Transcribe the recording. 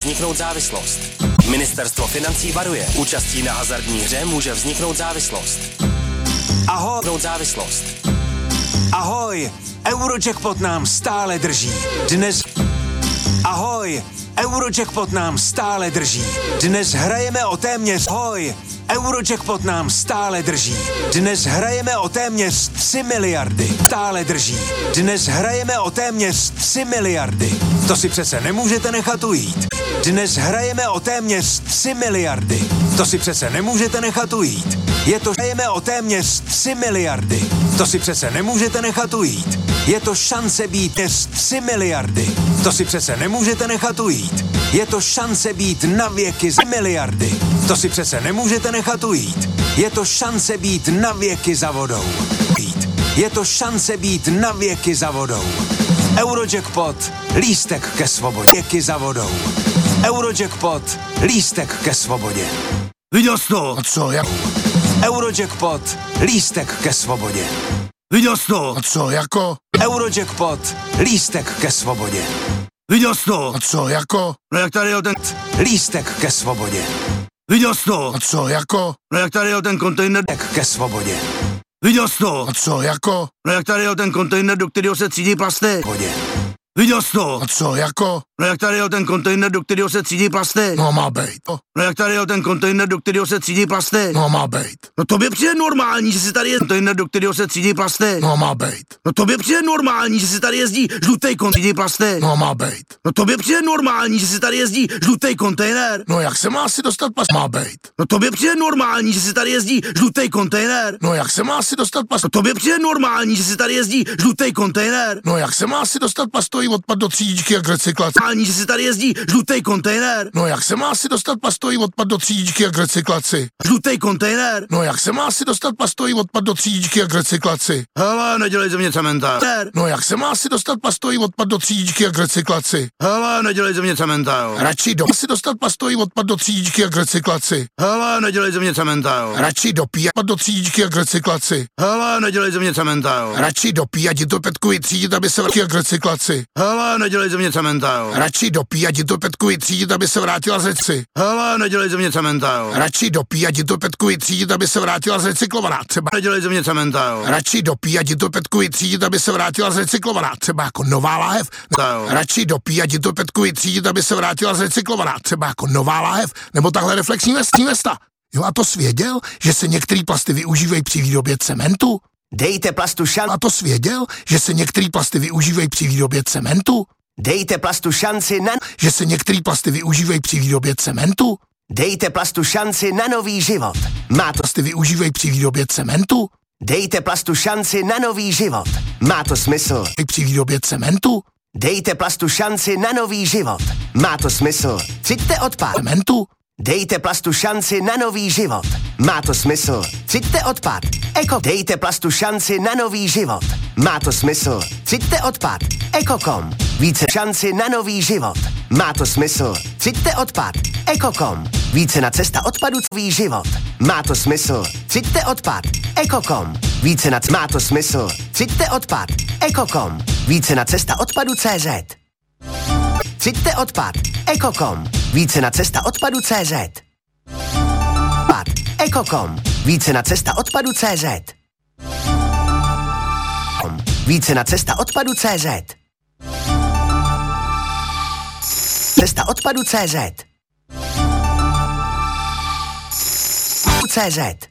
vzniknout závislost. Ministerstvo financí varuje. Účastí na hazardní hře může vzniknout závislost. Ahoj, Eurojackpot nám stále drží. Eurojackpot nám stále drží. Dnes hrajeme o téměř... Eurojackpot nám stále drží. Dnes hrajeme o téměř 3 miliardy. Stále drží. Dnes hrajeme o téměř 3 miliardy. To si přece nemůžete nechat ujít. Dnes hrajeme o téměř 3 miliardy. To si přece nemůžete nechat ujít. Hrajeme o téměř 3 miliardy. To si přece nemůžete nechat ujít. Je to šance být téměř 3 miliardy. To si přece nemůžete nechat ujít. Je to šance být na věky za miliardy. To si přece nemůžete nechat ujít. Je to šance být na věky za vodou. Je to šance být na věky za vodou. Eurojackpot, lístek ke svobodě. Věky za vodou. Eurojackpot, lístek ke svobodě. Viděl jsi to? A co, jak? Eurojackpot, lístek ke svobodě. Viděl jsi to? A co, jako? Eurojackpot, lístek ke svobodě. Viděl jsi to? A co, jako? No jak tady jel ten... Lístek ke svobodě. Viděl jsi to? A co, jako? No jak tady jel ten kontejner... Ke svobodě. Viděl jsi to? A co, jako? No jak tady jel ten kontejner, do kterého se třídí plasty? Vodě. Viděl jsi to? A co, jako? No jak tady jel ten kontejner, do kterého se třídí plasty? No má bejt. No jak tady jel ten kontejner, do kterého se třídí plasty? No má bejt. No tobě přijde normální, že si tady je kontejner, do kterého se třídí plasty? No má bejt. No tobě přijde normální, že si tady jezdí žlutej kontejner plasty? No má bejt. No tobě přijde normální, že si tady jezdí žlutej kontejner? No jak se má asi dostat pas? Má bejt. No tobě přijde normální, že si tady jezdí žlutej kontejner? No jak se má asi dostat pas? No tobě přijde normální, že si tady jezdí žlutej kontejner? No jak se má asi dostat pastový odpad do třídičky a k recyklaci? Normální, že si tady jezdí žlutej kontejner? No jak se má asi dostat pastový odpad do třídičky a k recyklaci? Žlutej kontejner? No jak se má asi dostat pastový odpad do třídičky a k recyklaci? Hele, nedělej ze mě cementa. No jak se má asi dostat pastový odpad do třídičky a k recyklaci? Hele, nedělej ze mě cementa, jo. Radši do si dostat pastový odpad do třídičky a k recyklaci. Hele, nedělej ze mě cementa, jo. Radši dopí odpad do třídičky a k recyklaci. Hele, nedělej ze mě cementa, jo. Radši dopí a ti to Petku vytřídit, aby se vrátila k recyklaci. Hele, nedělej ze mě cementa, jo. Radši dopí a ti to Petku vytřídit, aby se vrátila z řeci. Hele, nedělej ze mě cementa, jo. Radši dopí a ti to Petku vytřídit, aby se vrátila zrecyklovaná, třeba. Nedělej ze mě cementa, jo. Radši dopí a ti to Petku vytřídit, aby se vrátila zrecyklovaná, třeba jako nová láhev. Radši dopí a ti to Petku vytřídit, aby se vrátila zrecyklovaná, třeba jako nová láhev, nebo tahle reflexní vesta. Jo, a to svěděl, že se některé plasty využívají při výrobě cementu? Dejte plastu šanci. A to svěděl, že se některé plasty využívají při výrobě cementu? Dejte plastu šanci na... Že se některé plasty využívají při výrobě cementu? Dejte plastu šanci na nový život. Má to... Plasty využívají při výrobě cementu? Dejte plastu šanci na nový život. Má to smysl. Při výrobě cementu? Dejte plastu šanci na nový život. Má to smysl. Třiďte odpad. Cementu? Dejte plastu šanci na nový život. Má to smysl. Třiďte odpad. Dejte plastu šanci na nový život. Má to smysl. Třiďte odpad. Ekokom. Více šanci na nový život. Má to smysl. Třiďte odpad. Ekokom. Více na cesta odpadu nový život. Má to smysl. Třiďte odpad. Ekokom. Více na má to smysl. Třiďte odpad. Ekokom. Více na cesta odpadu CZ. Třiďte odpad. Ekokom. Více na cesta odpadu CZ. Odpad. Ekokom. Více na cesta odpadu CZ. Více na cesta odpadu CZ. Cesta odpadu CZ. CZ.